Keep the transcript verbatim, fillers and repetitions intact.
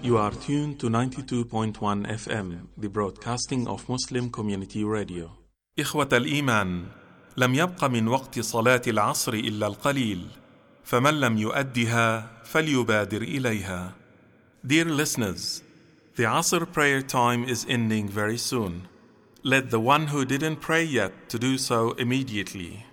You are tuned to ninety-two point one F M, the broadcasting of Muslim Community Radio. إخوة الإيمان، لم يبق من وقت صلاة العصر إلا القليل، فمن لم يؤدها فليبادر إليها. Dear listeners, the Asr prayer time is ending very soon. Let the one who didn't pray yet to do so immediately.